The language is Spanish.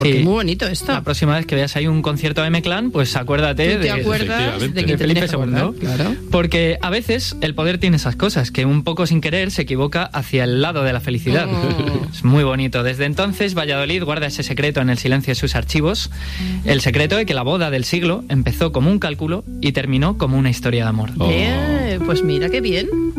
Porque es muy bonito esto. La próxima vez que veas ahí un concierto de M-Clan, pues acuérdate ¿Tú te acuerdas de quién te Felipe tenías que acordar? II. Claro. Porque a veces el poder tiene esas cosas, que un poco sin querer se equivoca hacia el lado de la felicidad. Es muy bonito. Desde entonces, Valladolid guarda ese secreto en el silencio de sus archivos. El secreto de que la boda del siglo empezó como un cálculo y terminó como una historia de amor. Pues mira qué bien.